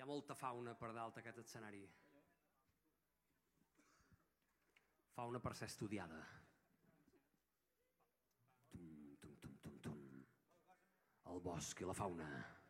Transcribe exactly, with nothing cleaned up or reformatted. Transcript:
ha molta fauna per dalt aquest escenari. Fauna per ser estudiada. Tum, tum, tum, tum, tum. El bosc i la fauna.